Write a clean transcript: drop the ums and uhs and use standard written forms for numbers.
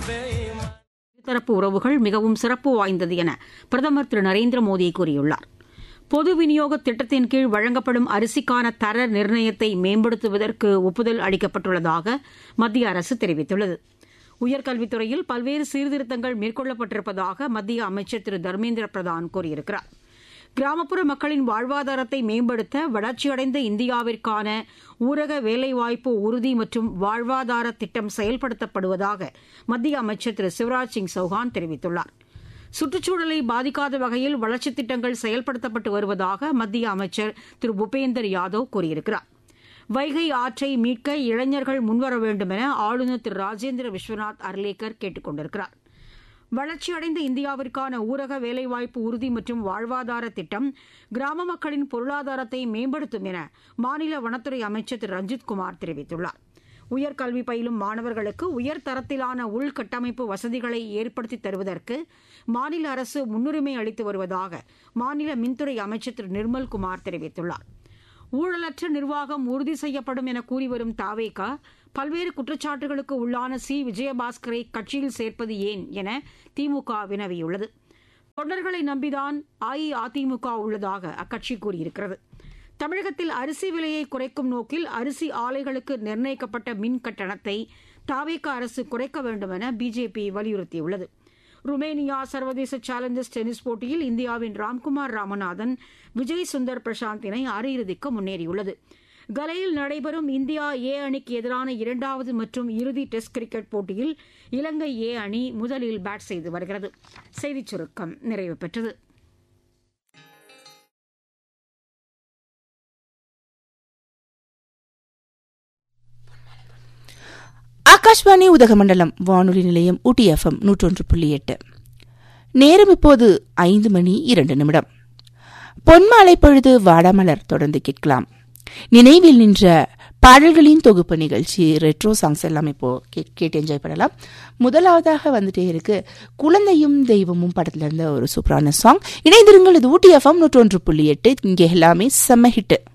இருதரப்பு உறவுகள் மிகவும் சிறப்பு வாய்ந்தது என பிரதமர் திரு நரேந்திர மோடி கூறியுள்ளார். பொது விநியோக திட்டத்தின் கீழ் வழங்கப்படும் அரிசிக்கான தர நிர்ணயத்தை மேம்படுத்துவதற்கு ஒப்புதல் அளிக்கப்பட்டுள்ளதாக மத்திய அரசு தெரிவித்துள்ளது. உயர்கல்வித்துறையில் பல்வேறு சீர்திருத்தங்கள் மேற்கொள்ளப்பட்டிருப்பதாக மத்திய அமைச்சர் திரு தர்மேந்திர பிரதான் கூறியிருக்கிறார். கிராமப்புற மக்களின் வாழ்வாதாரத்தை மேம்படுத்த வளர்ச்சியடைந்த இந்தியாவிற்கான ஊரக வேலைவாய்ப்பு உறுதி மற்றும் வாழ்வாதார திட்டம் செயல்படுத்தப்படுவதாக மத்திய அமைச்சர் திரு சிவராஜ் சிங் சௌஹான் தெரிவித்துள்ளார். சுற்றுச்சூழலை பாதிக்காத வகையில் வளர்ச்சித் திட்டங்கள் செயல்படுத்தப்பட்டு வருவதாக மத்திய அமைச்சர் திரு பூபேந்தர் யாதவ் கூறியிருக்கிறார். வைகை ஆற்றை மீட்க இளைஞர்கள் முன்வர வேண்டும் என ஆளுநர் திரு ராஜேந்திர விஸ்வநாத் அர்லேக்கர் கேட்டுக் கொண்டிருக்கிறார். வளர்ச்சியடைந்த இந்தியாவிற்கான ஊரக வேலைவாய்ப்பு உறுதி மற்றும் வாழ்வாதார திட்டம் கிராம மக்களின் பொருளாதாரத்தை மேம்படுத்தும் என மாநில வனத்துறை அமைச்சர் திரு ரஞ்சித்குமார் தெரிவித்துள்ளார். உயர்கல்வி பயிலும் மாணவர்களுக்கு உயர்தரத்திலான உள்கட்டமைப்பு வசதிகளை ஏற்படுத்தி தருவதற்கு மாநில அரசு முன்னுரிமை அளித்து வருவதாக மாநில மின்துறை அமைச்சர் திரு நிர்மல்குமார் தெரிவித்துள்ளார். ஊழலற்ற நிர்வாகம் உறுதி செய்யப்படும் என கூறி வரும் தாவேகா பல்வேறு குற்றச்சாட்டுகளுக்கு உள்ளான சி விஜயபாஸ்கரை கட்சியில் சேர்ப்பது ஏன் என திமுக வினவியுள்ளது. தொண்டர்களை நம்பிதான் அஇஅதிமுக உள்ளதாக அக்கட்சி கூறியிருக்கிறது. தமிழகத்தில் அரிசி விலையை குறைக்கும் நோக்கில் அரிசி ஆலைகளுக்கு நிர்ணயிக்கப்பட்ட மின் கட்டணத்தை தாவேகா அரசு குறைக்க வேண்டும் என பிஜேபி வலியுறுத்தியுள்ளது. ருமேனியா சர்வதேச சேலஞ்சர்ஸ் டென்னிஸ் போட்டியில் இந்தியாவின் ராம்குமார் ராமநாதன் விஜய் சுந்தர் பிரசாந்த் இணை அரையிறுதிக்கு முன்னேறியுள்ளது. கலையில் நடைபெறும் இந்தியா ஏ அணிக்கு எதிரான இரண்டாவது மற்றும் இறுதி டெஸ்ட் கிரிக்கெட் போட்டியில் இலங்கை ஏ அணி முதலில் பேட் செய்து வருகிறது. செய்திச் சுருக்கம் நிறைவு பெற்றது. ஆகாஷ்வாணி உதகமண்டலம் வானொலி நிலையம் ஊட்டி FM 101.8. நேரம் இப்போது 5:02. பொன்மாலை பொழுது வாடாமலர் தொடர்ந்து கேட்கலாம். நினைவில் நின்ற பாடல்களின் தொகுப்பு நிகழ்ச்சி ரெட்ரோ சாங்ஸ் எல்லாம் இப்போ கேட்டு என்ஜாய் பண்ணலாம். முதலாவதாக வந்துட்டே இருக்கு குழந்தையும் தெய்வமும் படத்துல இருந்த ஒரு சூப்பரான சாங். இணைந்திருங்கள், இது ஊட்டி FM 101.8. இங்கே எல்லாமே செம்ம ஹிட்.